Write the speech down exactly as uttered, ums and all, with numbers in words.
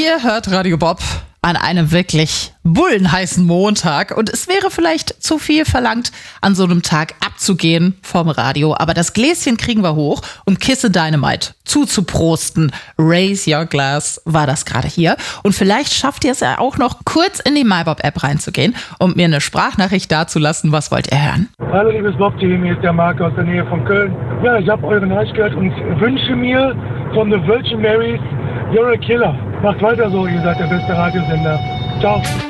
Ihr hört Radio Bob an einem wirklich bullenheißen Montag und es wäre vielleicht zu viel verlangt, an so einem Tag abzugehen vom Radio, aber das Gläschen kriegen wir hoch, um Kiss and Dynamite zuzuprosten. Raise Your Glass war das gerade hier und vielleicht schafft ihr es ja auch noch kurz in die MyBob-App reinzugehen und mir eine Sprachnachricht dazulassen. Was wollt ihr hören? Hallo liebes Bob-Team, hier ist der Marc aus der Nähe von Köln. Ja, ich habe eure Nachricht gehört und wünsche mir von The Virgin Marys You're a Killer. Macht weiter so, ihr seid der beste Radiosender. Ciao.